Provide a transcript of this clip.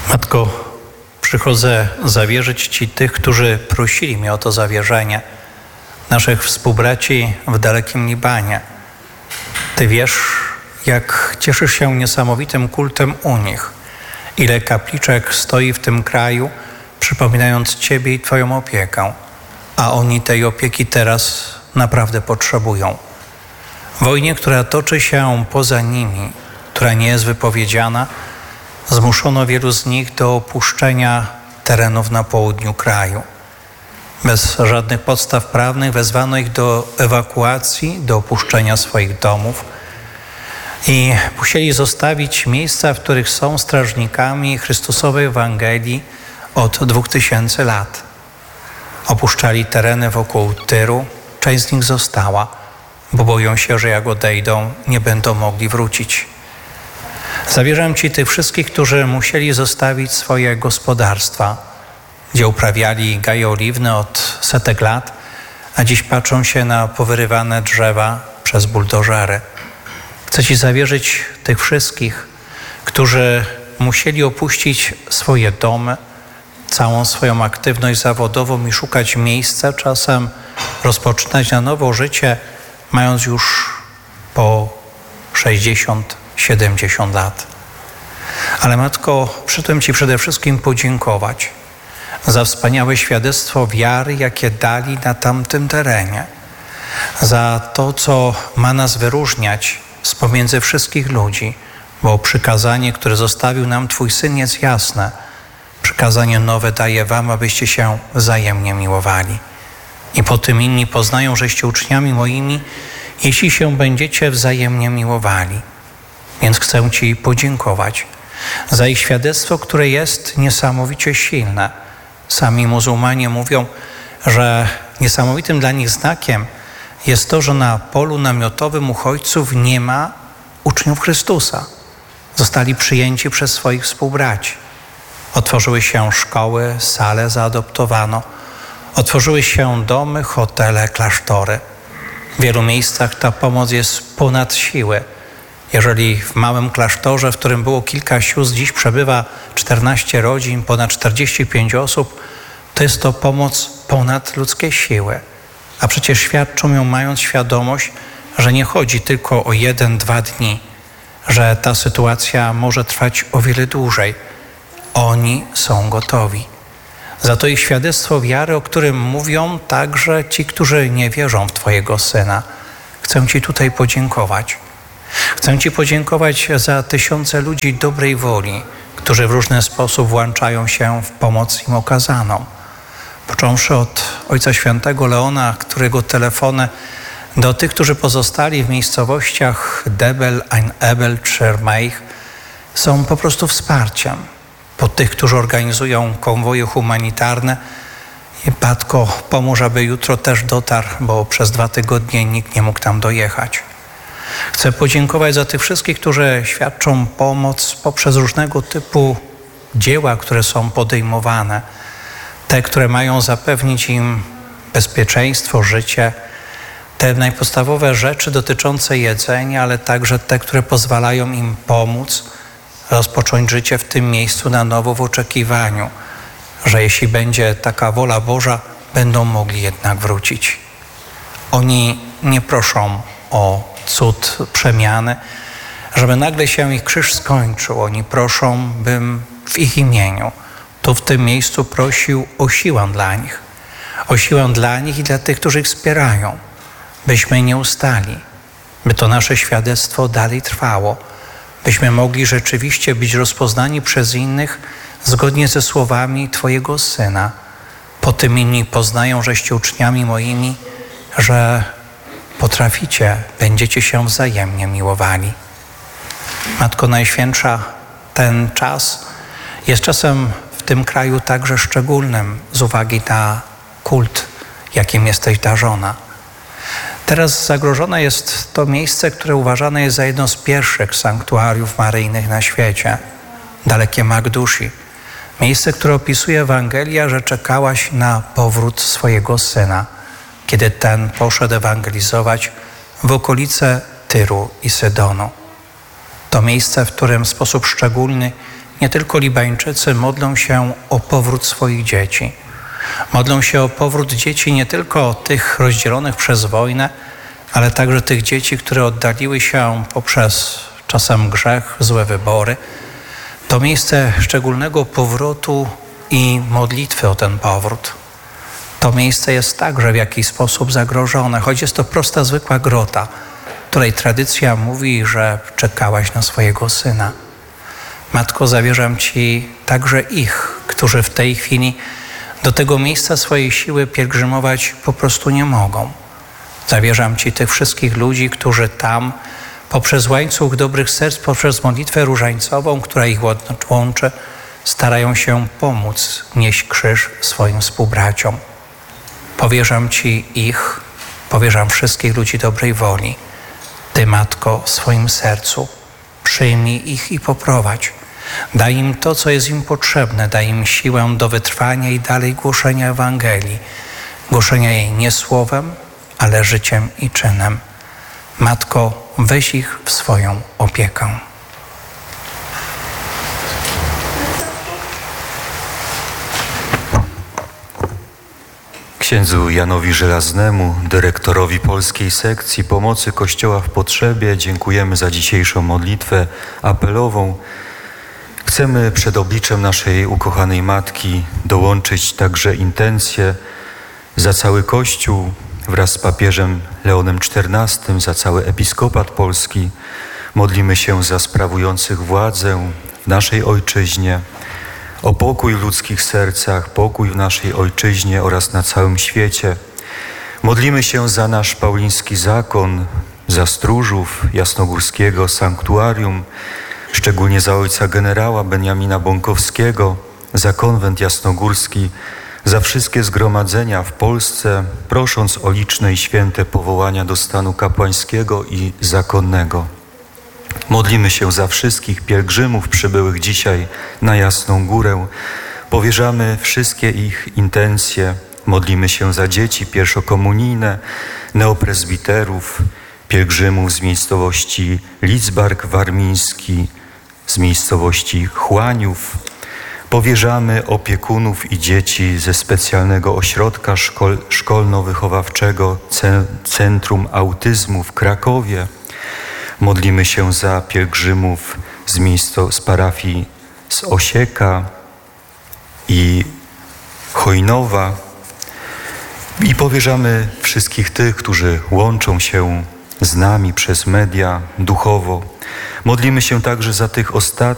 Matko, przychodzę zawierzyć Ci tych, którzy prosili mnie o to zawierzenie, naszych współbraci w dalekim Libanie. Ty wiesz, jak cieszysz się niesamowitym kultem u nich, ile kapliczek stoi w tym kraju, przypominając Ciebie i Twoją opiekę, a oni tej opieki teraz naprawdę potrzebują. W wojnie, która toczy się poza nimi, która nie jest wypowiedziana, zmuszono wielu z nich do opuszczenia terenów na południu kraju. Bez żadnych podstaw prawnych wezwano ich do ewakuacji, do opuszczenia swoich domów i musieli zostawić miejsca, w których są strażnikami Chrystusowej Ewangelii od 2000 lat. Opuszczali tereny wokół Tyru, część z nich została, bo boją się, że jak odejdą, nie będą mogli wrócić. Zawierzam Ci tych wszystkich, którzy musieli zostawić swoje gospodarstwa, gdzie uprawiali gaje oliwne od setek lat, a dziś patrzą się na powyrywane drzewa przez buldożery. Chcę Ci zawierzyć tych wszystkich, którzy musieli opuścić swoje domy, całą swoją aktywność zawodową i szukać miejsca, czasem rozpoczynać na nowo życie, mając już po 60-70 lat. Ale Matko, przyszedłem Ci przede wszystkim podziękować za wspaniałe świadectwo wiary, jakie dali na tamtym terenie, za to, co ma nas wyróżniać z pomiędzy wszystkich ludzi, bo przykazanie, które zostawił nam Twój Syn, jest jasne. Przykazanie nowe daję Wam, abyście się wzajemnie miłowali. I po tym inni poznają, żeście uczniami moimi, jeśli się będziecie wzajemnie miłowali. Więc chcę Ci podziękować za ich świadectwo, które jest niesamowicie silne. Sami muzułmanie mówią, że niesamowitym dla nich znakiem jest to, że na polu namiotowym uchodźców nie ma uczniów Chrystusa. Zostali przyjęci przez swoich współbraci. Otworzyły się szkoły, sale zaadoptowano. Otworzyły się domy, hotele, klasztory. W wielu miejscach ta pomoc jest ponad siły. Jeżeli w małym klasztorze, w którym było kilka sióstr, dziś przebywa 14 rodzin, ponad 45 osób, to jest to pomoc ponad ludzkie siły. A przecież świadczą ją mając świadomość, że nie chodzi tylko o 1-2 dni, że ta sytuacja może trwać o wiele dłużej. Oni są gotowi. Za to ich świadectwo wiary, o którym mówią także ci, którzy nie wierzą w Twojego Syna. Chcę Ci tutaj podziękować. Chcę Ci podziękować za tysiące ludzi dobrej woli, którzy w różny sposób włączają się w pomoc im okazaną. Począwszy od Ojca Świętego Leona, którego telefony do tych, którzy pozostali w miejscowościach Debel, Ein Ebel czy Ermeich, są po prostu wsparciem. Po tych, którzy organizują konwoje humanitarne. I Matko, pomóż, aby jutro też dotarł, bo przez 2 tygodnie nikt nie mógł tam dojechać. Chcę podziękować za tych wszystkich, którzy świadczą pomoc poprzez różnego typu dzieła, które są podejmowane. Te, które mają zapewnić im bezpieczeństwo, życie. Te najpodstawowe rzeczy dotyczące jedzenia, ale także te, które pozwalają im pomóc rozpocząć życie w tym miejscu na nowo w oczekiwaniu, że jeśli będzie taka wola Boża, będą mogli jednak wrócić. Oni nie proszą o cud przemiany, żeby nagle się ich krzyż skończył. Oni proszą, bym w ich imieniu tu w tym miejscu prosił o siłę dla nich. O siłę dla nich i dla tych, którzy ich wspierają. Byśmy nie ustali, by to nasze świadectwo dalej trwało. Byśmy mogli rzeczywiście być rozpoznani przez innych zgodnie ze słowami Twojego Syna. Po tym inni poznają, żeście uczniami moimi, że potraficie, będziecie się wzajemnie miłowali. Matko Najświętsza, ten czas jest czasem w tym kraju także szczególnym z uwagi na kult, jakim jesteś darzona. Teraz zagrożone jest to miejsce, które uważane jest za jedno z pierwszych sanktuariów maryjnych na świecie, dalekie Magdusi. Miejsce, które opisuje Ewangelia, że czekałaś na powrót swojego Syna, kiedy ten poszedł ewangelizować w okolice Tyru i Sydonu. To miejsce, w którym w sposób szczególny nie tylko Libańczycy, modlą się o powrót swoich dzieci. Modlą się o powrót dzieci nie tylko tych rozdzielonych przez wojnę, ale także tych dzieci, które oddaliły się poprzez czasem grzech, złe wybory. To miejsce szczególnego powrotu i modlitwy o ten powrót. To miejsce jest także w jakiś sposób zagrożone, choć jest to prosta, zwykła grota, której tradycja mówi, że czekałaś na swojego syna. Matko, zawierzam Ci także ich, którzy w tej chwili do tego miejsca swojej siły pielgrzymować po prostu nie mogą. Zawierzam Ci tych wszystkich ludzi, którzy tam poprzez łańcuch dobrych serc, poprzez modlitwę różańcową, która ich łączy, starają się pomóc nieść krzyż swoim współbraciom. Powierzam Ci ich, powierzam wszystkich ludzi dobrej woli. Ty, Matko, w swoim sercu przyjmij ich i poprowadź. Daj im to, co jest im potrzebne, daj im siłę do wytrwania i dalej głoszenia Ewangelii. Głoszenia jej nie słowem, ale życiem i czynem. Matko, weź ich w swoją opiekę. Księdzu Janowi Żelaznemu, dyrektorowi polskiej sekcji Pomocy Kościoła w Potrzebie, dziękujemy za dzisiejszą modlitwę apelową. Chcemy przed obliczem naszej ukochanej Matki dołączyć także intencje za cały Kościół wraz z papieżem Leonem XIV, za cały episkopat polski. Modlimy się za sprawujących władzę w naszej ojczyźnie, o pokój w ludzkich sercach, pokój w naszej ojczyźnie oraz na całym świecie. Modlimy się za nasz pauliński zakon, za stróżów jasnogórskiego sanktuarium, szczególnie za ojca generała Beniamina Bąkowskiego, za konwent jasnogórski, za wszystkie zgromadzenia w Polsce, prosząc o liczne i święte powołania do stanu kapłańskiego i zakonnego. Modlimy się za wszystkich pielgrzymów przybyłych dzisiaj na Jasną Górę. Powierzamy wszystkie ich intencje. Modlimy się za dzieci pierwszokomunijne, neoprezbiterów, pielgrzymów z miejscowości Lidzbark Warmiński, z miejscowości Chłaniów. Powierzamy opiekunów i dzieci ze specjalnego ośrodka szkolno-wychowawczego Centrum Autyzmu w Krakowie. Modlimy się za pielgrzymów z parafii z Osieka i Chojnowa i powierzamy wszystkich tych, którzy łączą się z nami przez media duchowo. Modlimy się także za tych